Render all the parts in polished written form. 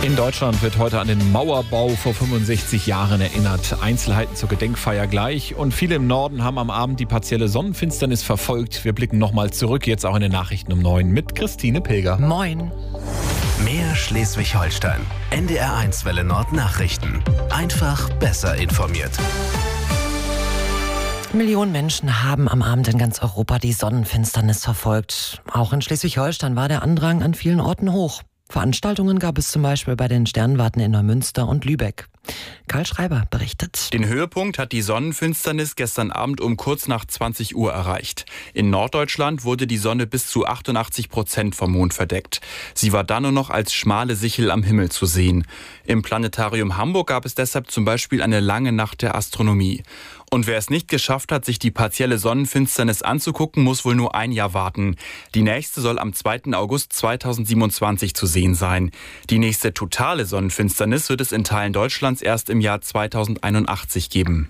In Deutschland wird heute an den Mauerbau vor 65 Jahren erinnert. Einzelheiten zur Gedenkfeier gleich. Und viele im Norden haben am Abend die partielle Sonnenfinsternis verfolgt. Wir blicken nochmal zurück, jetzt auch in den Nachrichten um 9 mit Christine Pilger. Moin. Mehr Schleswig-Holstein. NDR1 Welle Nord Nachrichten. Einfach besser informiert. Millionen Menschen haben am Abend in ganz Europa die Sonnenfinsternis verfolgt. Auch in Schleswig-Holstein war der Andrang an vielen Orten hoch. Veranstaltungen gab es zum Beispiel bei den Sternwarten in Neumünster und Lübeck. Karl Schreiber berichtet. Den Höhepunkt hat die Sonnenfinsternis gestern Abend um kurz nach 20 Uhr erreicht. In Norddeutschland wurde die Sonne bis zu 88% vom Mond verdeckt. Sie war dann nur noch als schmale Sichel am Himmel zu sehen. Im Planetarium Hamburg gab es deshalb zum Beispiel eine lange Nacht der Astronomie. Und wer es nicht geschafft hat, sich die partielle Sonnenfinsternis anzugucken, muss wohl nur ein Jahr warten. Die nächste soll am 2. August 2027 zu sehen sein. Die nächste totale Sonnenfinsternis wird es in Teilen Deutschlands erst im Jahr 2081 geben.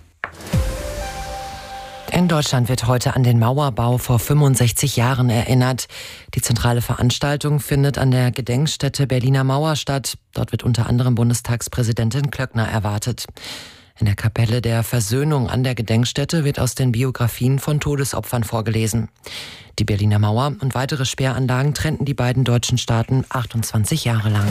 In Deutschland wird heute an den Mauerbau vor 65 Jahren erinnert. Die zentrale Veranstaltung findet an der Gedenkstätte Berliner Mauer statt. Dort wird unter anderem Bundestagspräsidentin Klöckner erwartet. In der Kapelle der Versöhnung an der Gedenkstätte wird aus den Biografien von Todesopfern vorgelesen. Die Berliner Mauer und weitere Sperranlagen trennten die beiden deutschen Staaten 28 Jahre lang.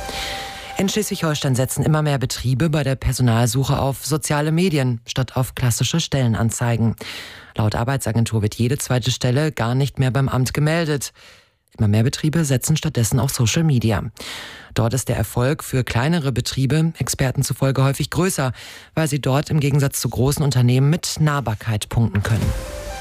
In Schleswig-Holstein setzen immer mehr Betriebe bei der Personalsuche auf soziale Medien statt auf klassische Stellenanzeigen. Laut Arbeitsagentur wird jede zweite Stelle gar nicht mehr beim Amt gemeldet. Immer mehr Betriebe setzen stattdessen auf Social Media. Dort ist der Erfolg für kleinere Betriebe Experten zufolge häufig größer, weil sie dort im Gegensatz zu großen Unternehmen mit Nahbarkeit punkten können.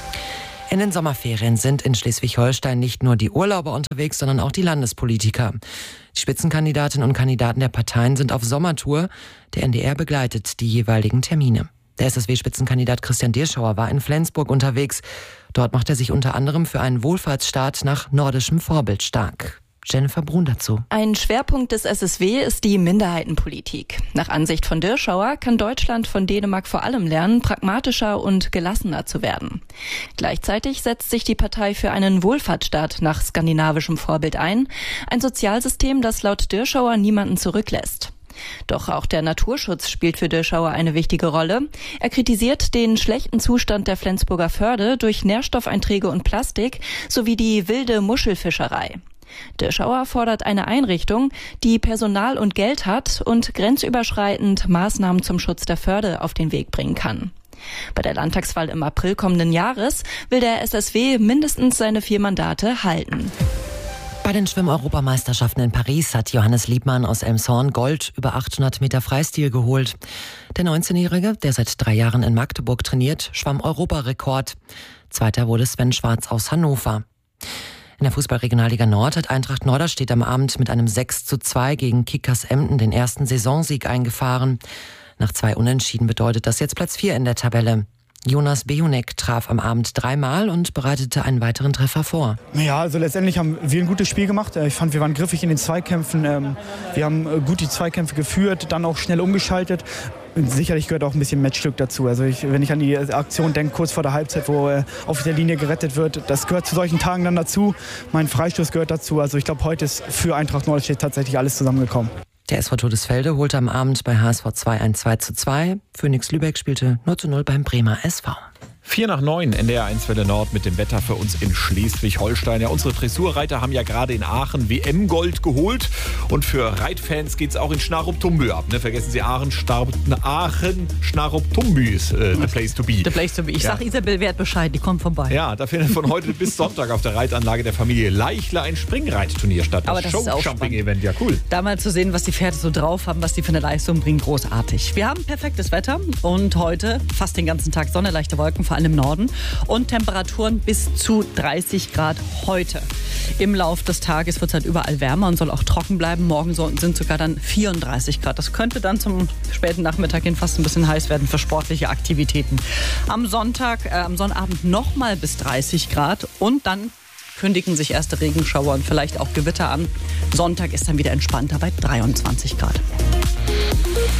In den Sommerferien sind in Schleswig-Holstein nicht nur die Urlauber unterwegs, sondern auch die Landespolitiker. Die Spitzenkandidatinnen und Kandidaten der Parteien sind auf Sommertour. Der NDR begleitet die jeweiligen Termine. Der SSW-Spitzenkandidat Christian Dirschauer war in Flensburg unterwegs. Dort macht er sich unter anderem für einen Wohlfahrtsstaat nach nordischem Vorbild stark. Jennifer Brun dazu. Ein Schwerpunkt des SSW ist die Minderheitenpolitik. Nach Ansicht von Dirschauer kann Deutschland von Dänemark vor allem lernen, pragmatischer und gelassener zu werden. Gleichzeitig setzt sich die Partei für einen Wohlfahrtsstaat nach skandinavischem Vorbild ein. Ein Sozialsystem, das laut Dirschauer niemanden zurücklässt. Doch auch der Naturschutz spielt für Dirschauer eine wichtige Rolle. Er kritisiert den schlechten Zustand der Flensburger Förde durch Nährstoffeinträge und Plastik sowie die wilde Muschelfischerei. Dirschauer fordert eine Einrichtung, die Personal und Geld hat und grenzüberschreitend Maßnahmen zum Schutz der Förde auf den Weg bringen kann. Bei der Landtagswahl im April kommenden Jahres will der SSW mindestens seine 4 Mandate halten. Bei den Schwimm-Europameisterschaften in Paris hat Johannes Liebmann aus Elmshorn Gold über 800 Meter Freistil geholt. Der 19-Jährige, der seit 3 Jahren in Magdeburg trainiert, schwamm Europarekord. Zweiter wurde Sven Schwarz aus Hannover. In der Fußball-Regionalliga Nord hat Eintracht Norderstedt am Abend mit einem 6:2 gegen Kickers Emden den ersten Saisonsieg eingefahren. Nach 2 Unentschieden bedeutet das jetzt Platz 4 in der Tabelle. Jonas Behunek traf am Abend 3-mal und bereitete einen weiteren Treffer vor. Ja, also letztendlich haben wir ein gutes Spiel gemacht. Ich fand, wir waren griffig in den Zweikämpfen. Wir haben gut die Zweikämpfe geführt, dann auch schnell umgeschaltet. Und sicherlich gehört auch ein bisschen Matchglück dazu. Also wenn ich an die Aktion denke, kurz vor der Halbzeit, wo auf der Linie gerettet wird, das gehört zu solchen Tagen dann dazu. Mein Freistoß gehört dazu. Also ich glaube, heute ist für Eintracht Norderstedt tatsächlich alles zusammengekommen. Der SV Todesfelde holte am Abend bei HSV 2 ein 2:2. Phoenix Lübeck spielte 0:0 beim Bremer SV. 8:45, NDR1 Welle Nord mit dem Wetter für uns in Schleswig-Holstein. Ja, unsere Dressurreiter haben ja gerade in Aachen WM-Gold geholt. Und für Reitfans geht es auch in Schnarup-Tumbü ab. Ne? Vergessen Sie Aachen, Schnarup-Tumbü ist the place to be. The place to be. Ich sag Isabel Wert Bescheid, die kommt vorbei. Ja, da findet von heute bis Sonntag auf der Reitanlage der Familie Leichler ein Springreitturnier statt. Aber das ist auch Show-Jumping-Event, ja cool. Da mal zu sehen, was die Pferde so drauf haben, was die für eine Leistung bringen, großartig. Wir haben perfektes Wetter und heute fast den ganzen Tag Sonne, leichte Wolken, vor allem im Norden und Temperaturen bis zu 30 Grad heute. Im Lauf des Tages wird es halt überall wärmer und soll auch trocken bleiben. Morgen sind sogar dann 34 Grad. Das könnte dann zum späten Nachmittag hin fast ein bisschen heiß werden für sportliche Aktivitäten. Am Sonnabend nochmal bis 30 Grad und dann kündigen sich erste Regenschauer und vielleicht auch Gewitter an. Sonntag ist dann wieder entspannter bei 23 Grad.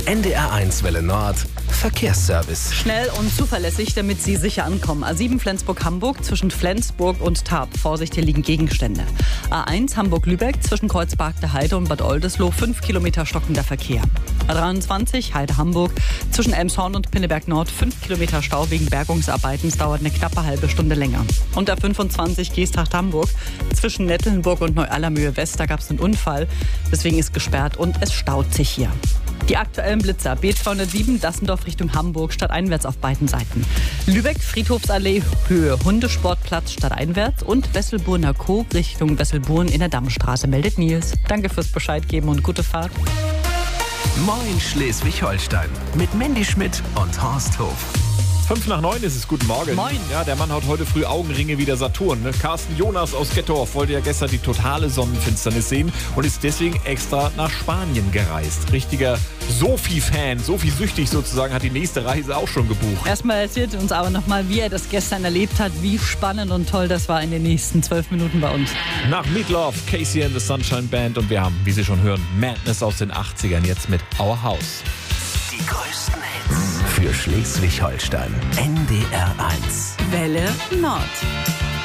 NDR1 Welle Nord Verkehrsservice. Schnell und zuverlässig, damit Sie sicher ankommen. A7 Flensburg-Hamburg zwischen Flensburg und Tarp. Vorsicht, hier liegen Gegenstände. A1 Hamburg-Lübeck zwischen Kreuzberg der Heide und Bad Oldesloe 5 Kilometer stockender Verkehr. A23 Heide-Hamburg zwischen Elmshorn und Pinneberg-Nord 5 Kilometer Stau wegen Bergungsarbeiten. Es dauert eine knappe halbe Stunde länger. Und A25 Geesthacht-Hamburg zwischen Nettelnburg und Neu-Allermühe-West. Da gab es einen Unfall. Deswegen ist gesperrt und es staut sich hier. Die aktuellen Blitzer. B207 Dassendorf Richtung Hamburg stadteinwärts auf beiden Seiten. Lübeck Friedhofsallee Höhe Hundesportplatz stadteinwärts und Wesselburner Co. Richtung Wesselburn in der Dammstraße, meldet Nils. Danke fürs Bescheid geben und gute Fahrt. Moin Schleswig-Holstein mit Mandy Schmidt und Horst Hof. 8:55 ist es. Guten Morgen. Moin. Ja, der Mann hat heute früh Augenringe wie der Saturn. Ne? Carsten Jonas aus Gettorf wollte ja gestern die totale Sonnenfinsternis sehen und ist deswegen extra nach Spanien gereist. Richtiger Sophie-Fan, Sophie-süchtig sozusagen, hat die nächste Reise auch schon gebucht. Erstmal erzählt uns aber nochmal, wie er das gestern erlebt hat, wie spannend und toll das war in den nächsten 12 Minuten bei uns. Nach Meatloaf, Casey and the Sunshine Band und wir haben, wie Sie schon hören, Madness aus den 80ern jetzt mit Our House. Die größten Hits für Schleswig-Holstein. NDR1. Welle Nord.